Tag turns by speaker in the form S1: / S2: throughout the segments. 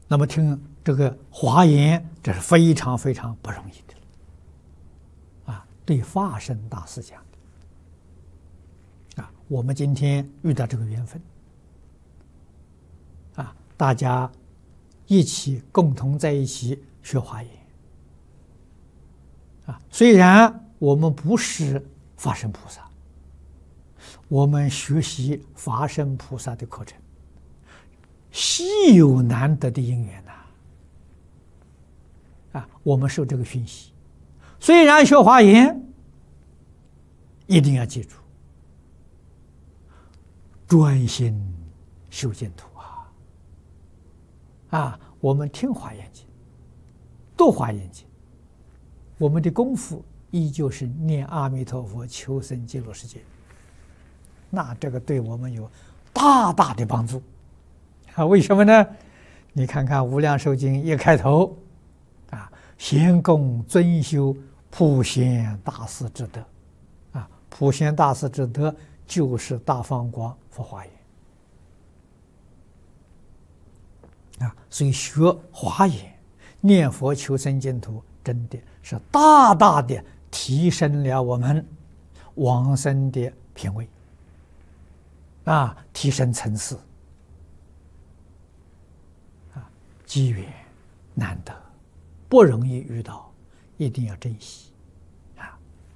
S1: 那么听这个华严，这是非常非常不容易的啊！对法身大师讲的啊，我们今天遇到这个缘分啊，大家一起共同在一起学华严啊。虽然我们不是法身菩萨，我们学习法身菩萨的课程，稀有难得的因缘呐！啊，我们受这个熏习，虽然学华严，一定要记住，专心修净土啊！啊，我们听华严经，读华严经，我们的功夫依旧是念阿弥陀佛，求生极乐世界。那这个对我们有大大的帮助啊！为什么呢？你看看《无量寿经》一开头啊，先供尊修普贤大士之德啊，普贤大士之德就是大放光佛华严啊，所以学华严、念佛求生净土，真的是大大的提升了我们往生的品位啊，提升层次啊，机缘难得，不容易遇到，一定要珍惜啊！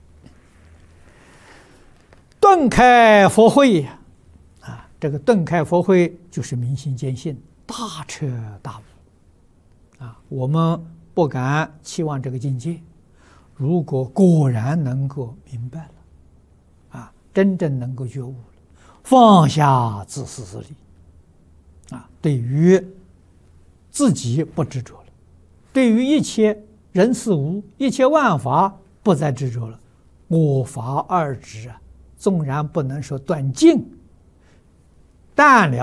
S1: 顿开佛慧啊，这个顿开佛慧就是明心见性，大彻大悟啊！我们不敢期望这个境界，如果果然能够明白了啊，真正能够觉悟了，放下自私自利啊，对于自己不执着了，对于一切人事物、一切万法不再执着了，我法二执啊，纵然不能说断尽，但了